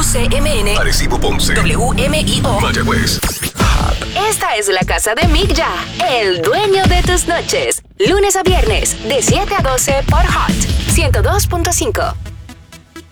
CMN, Arecibo, Ponce, WMIO, Mayagüez. Esta es la casa de Mick Ya, el dueño de tus noches. Lunes a viernes, de 7 a 12 por Hot 102.5.